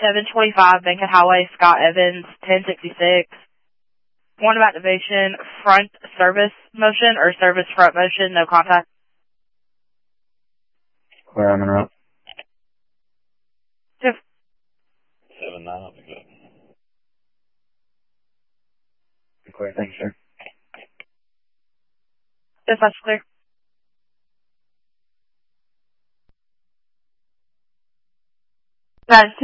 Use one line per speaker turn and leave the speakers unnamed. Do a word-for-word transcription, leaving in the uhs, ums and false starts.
seven twenty-five Bankhead Highway, Scott Evans, ten sixty-six. Point of activation, front service motion or service front motion, no contact.
Clear on the route.
Two.
Seven nine, I'll be good.
Clear, thank you, sir.
Dispatch clear. Guys,